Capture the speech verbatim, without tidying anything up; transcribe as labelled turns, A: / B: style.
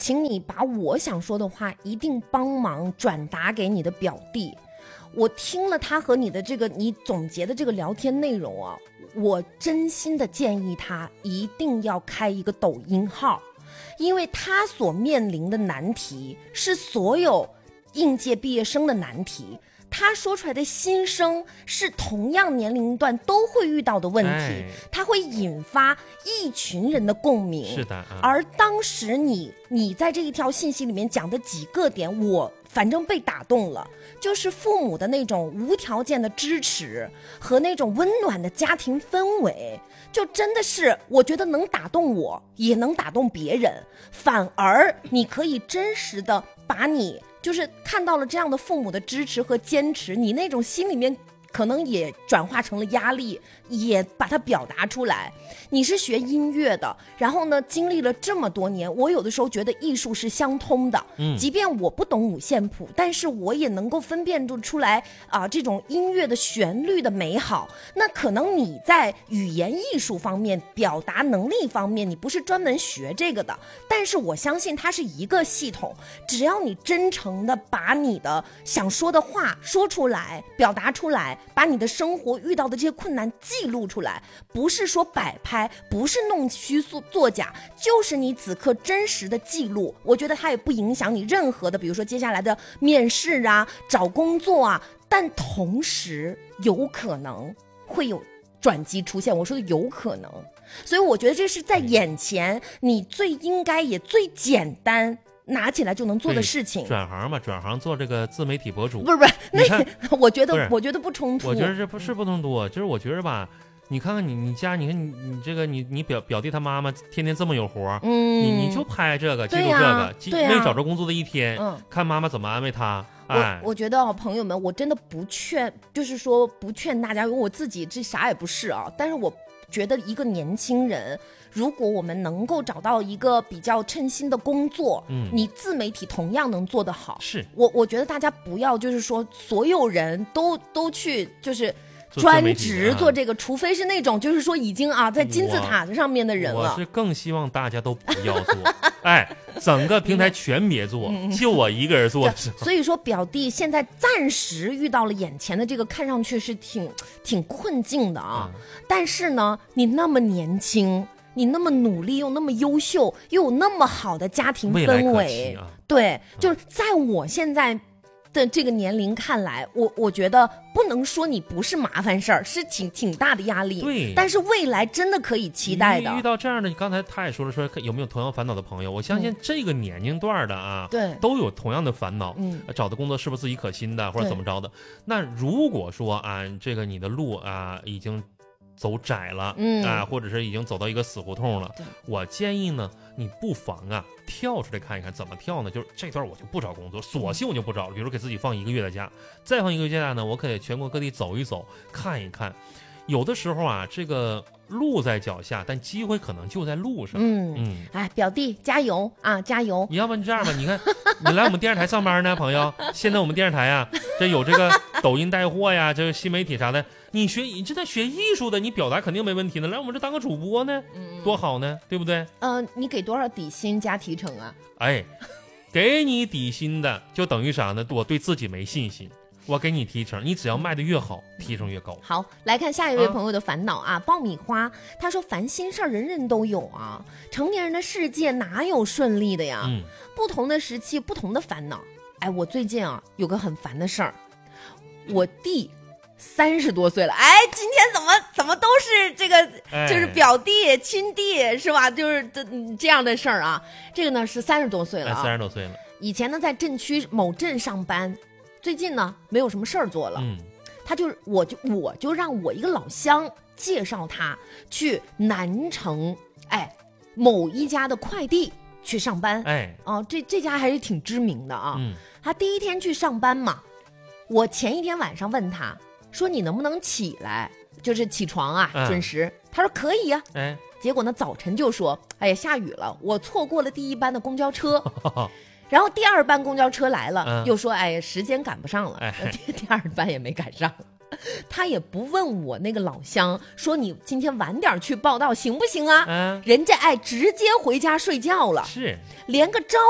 A: 请你把我想说的话一定帮忙转达给你的表弟。我听了他和你的这个你总结的这个聊天内容啊，我真心的建议他一定要开一个抖音号，因为他所面临的难题是所有应届毕业生的难题，他说出来的心声是同样年龄段都会遇到的问题，哎、他会引发一群人的共鸣。
B: 是的、啊，
A: 而当时你你在这一条信息里面讲的几个点，我反正被打动了，就是父母的那种无条件的支持和那种温暖的家庭氛围，就真的是我觉得能打动我，也能打动别人。反而你可以真实的把你就是看到了这样的父母的支持和坚持，你那种心里面可能也转化成了压力，也把它表达出来。你是学音乐的，然后呢经历了这么多年，我有的时候觉得艺术是相通的，嗯，即便我不懂五线谱，但是我也能够分辨出来啊、呃、这种音乐的旋律的美好。那可能你在语言艺术方面表达能力方面你不是专门学这个的，但是我相信它是一个系统，只要你真诚的把你的想说的话说出来，表达出来，把你的生活遇到的这些困难记录出来，不是说摆拍，不是弄虚作假，就是你此刻真实的记录。我觉得它也不影响你任何的，比如说接下来的面试啊，找工作啊，但同时有可能会有转机出现，我说的有可能。所以我觉得这是在眼前你最应该也最简单拿起来就能做的事情。
B: 转行嘛，转行做这个自媒体博主，
A: 不是不是，那我觉得我觉得不冲突。
B: 我觉得这不是不冲突，就是我觉得吧，你看看你你家，你看你你这个你你表表弟他妈妈天天这么有活，嗯，你你就拍这个记录这个，对、啊、没找着工作的一天、嗯，看妈妈怎么安慰他。哎、
A: 我我觉得啊，朋友们，我真的不劝，就是说不劝大家，因为我自己这啥也不是啊，但是我觉得一个年轻人，如果我们能够找到一个比较称心的工作，嗯，你自媒体同样能做得好。
B: 是我
A: 我觉得大家不要就是说所有人都都去就是专职做这个、啊、除非是那种就是说已经啊在金字塔上面的人了。
B: 我是更希望大家都不要做，哎，整个平台全别做，嗯、就我一个人做。
A: 所以说表弟现在暂时遇到了眼前的这个看上去是挺挺困境的啊、嗯，但是呢，你那么年轻。你那么努力又那么优秀又有那么好的家庭氛围、啊、对，就是在我现在的这个年龄看来，我我觉得不能说你不是麻烦事儿，是挺挺大的压力，
B: 对，
A: 但是未来真的可以期待的。
B: 遇到这样的，刚才他也说了，说有没有同样烦恼的朋友，我相信这个年龄段的啊，对、嗯，都有同样的烦恼，嗯，找的工作是不是自己可心的或者怎么着的。那如果说啊，这个你的路啊已经走窄了，嗯啊，或者是已经走到一个死胡同了，我建议呢，你不妨啊跳出来看一看，怎么跳呢？就是这段我就不找工作，索性我就不找了，比如给自己放一个月的假，再放一个月假呢，我可以全国各地走一走，看一看。有的时候啊，这个路在脚下，但机会可能就在路上。
A: 嗯嗯，哎，表弟加油啊，加油！
B: 你要不你这样吧，你看你来我们电视台上班呢，朋友，现在我们电视台啊，这有这个抖音带货呀，这个新媒体啥的，你学你这在学艺术的，你表达肯定没问题的，来我们这当个主播呢，嗯、多好呢，对不对？
A: 嗯、呃，你给多少底薪加提成啊？
B: 哎，给你底薪的就等于啥呢？我对自己没信心。我给你提成，你只要卖的越好，提成越高。
A: 好，来看下一位朋友的烦恼啊，啊爆米花，他说烦心事儿人人都有啊，成年人的世界哪有顺利的呀？嗯，不同的时期不同的烦恼。哎，我最近啊有个很烦的事儿，我弟三十多岁了，哎，今天怎么怎么都是这个，哎、就是表弟、亲弟是吧？就是这这样的事儿啊。这个呢是三十多岁了、啊，
B: 三十多岁了。
A: 以前呢在镇区某镇上班。最近呢没有什么事儿做了，嗯，他就我就我就让我一个老乡介绍他去南城，哎，某一家的快递去上班，哎，哦，这这家还是挺知名的啊。嗯，他第一天去上班嘛，我前一天晚上问他说你能不能起来，就是起床啊，嗯、准时。他说可以呀、啊，哎，结果呢早晨就说，哎呀下雨了，我错过了第一班的公交车。然后第二班公交车来了，嗯、又说哎呀时间赶不上了，哎、第, 第二班也没赶上，他也不问我那个老乡说你今天晚点去报到行不行啊？嗯、人家哎直接回家睡觉了，
B: 是连
A: 个招